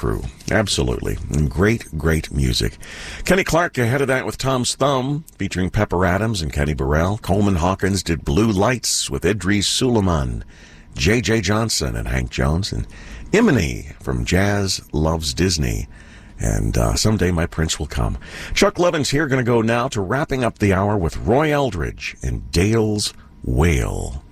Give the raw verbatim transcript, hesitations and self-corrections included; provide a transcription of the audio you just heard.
crew. Absolutely. And great, great music. Kenny Clark ahead of that with Tom's Thumb, featuring Pepper Adams and Kenny Burrell. Coleman Hawkins did Blue Lights with Idris Suleiman, J J Johnson and Hank Jones, and Imani from Jazz Loves Disney. And uh, Someday My Prince Will Come. Chuck Levin's here, going to go now to wrapping up the hour with Roy Eldridge and Dale's Wail.